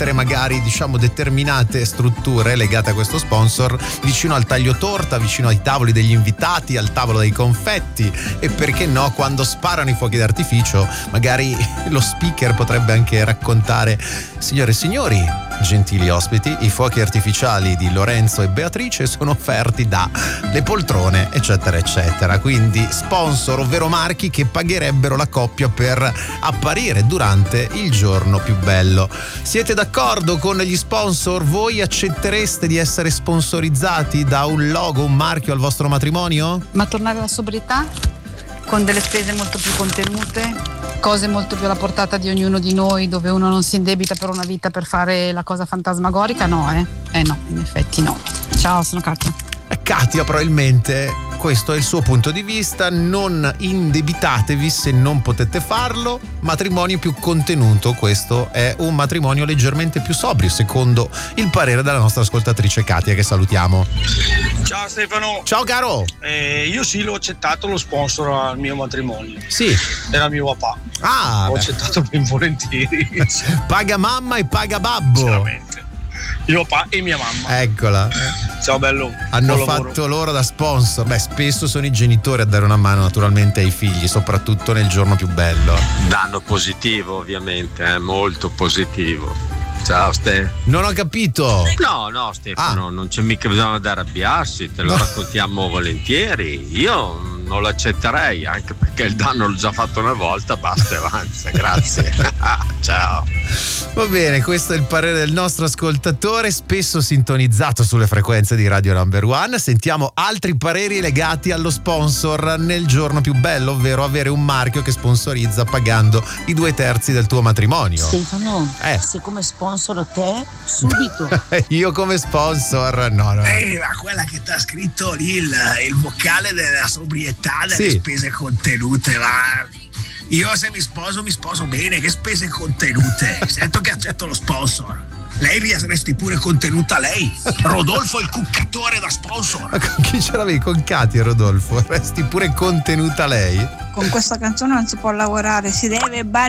mettere magari, diciamo, determinate strutture legate a questo sponsor vicino al taglio torta, vicino ai tavoli degli invitati, al tavolo dei confetti, e perché no, quando sparano i fuochi d'artificio magari lo speaker potrebbe anche raccontare: signore e signori, gentili ospiti, i fuochi artificiali di Lorenzo e Beatrice sono offerti da le poltrone, eccetera eccetera. Quindi sponsor, ovvero marchi che pagherebbero la coppia per apparire durante il giorno più bello. Siete d'accordo con gli sponsor? Voi accettereste di essere sponsorizzati da un logo, un marchio al vostro matrimonio? Ma tornare alla sobrietà con delle spese molto più contenute, cose molto più alla portata di ognuno di noi, dove uno non si indebita per una vita per fare la cosa fantasmagorica, no, no, in effetti no. Ciao, sono Katia. Katia, probabilmente questo è il suo punto di vista. Non indebitatevi se non potete farlo. Matrimonio più contenuto, questo è un matrimonio leggermente più sobrio, secondo il parere della nostra ascoltatrice Katia, che salutiamo. Ciao Stefano. Ciao caro. Io sì, l'ho accettato lo sponsor al mio matrimonio. Sì. Era mio papà. L'ho accettato ben volentieri. Paga mamma e paga babbo. Sinceramente. Mio papà e mia mamma. Eccola. Ciao bello. Hanno fatto loro da sponsor. Beh, spesso sono i genitori a dare una mano naturalmente ai figli, soprattutto nel giorno più bello. Danno positivo, ovviamente, molto positivo. Ciao Ste. Non ho capito. No Stefano, non c'è mica bisogno di arrabbiarsi, te lo raccontiamo volentieri. Io non lo accetterei, anche perché il danno l'ho già fatto una volta, basta e avanza. Grazie. Ciao. Va bene, questo è il parere del nostro ascoltatore, spesso sintonizzato sulle frequenze di Radio Number One. Sentiamo altri pareri legati allo sponsor nel giorno più bello, ovvero avere un marchio che sponsorizza pagando i 2/3 del tuo matrimonio. Stefano, se come sponsor te, subito. Io come sponsor, no. Ma quella che ti ha scritto lì il vocale della sobrietà, delle spese contenute, va. Io se mi sposo bene, che spese contenute. Sento che accetto lo sponsor. Lei resti pure contenuta lei. Rodolfo il cuccatore da sponsor. Ma con chi ce l'avevi? Con Katia, Rodolfo? Resti pure contenuta lei? Con questa canzone non si può lavorare, si deve ballare.